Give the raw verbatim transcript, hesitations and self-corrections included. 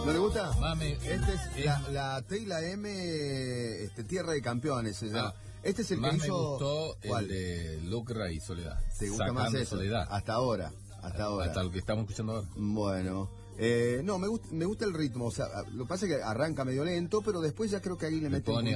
¿No le gusta? Mame, Este es la, la T y la M, este, Tierra de Campeones se llama. Ah, Este es el más que me hizo... gustó ¿Cuál? el de Lucra y Soledad. ¿Te gusta Sacando más eso? Soledad. Hasta ahora, hasta ahora. Hasta lo que estamos escuchando ahora. Bueno, eh, no, me gusta, me gusta el ritmo, o sea, lo que pasa es que arranca medio lento, pero después ya creo que ahí le Me meten pone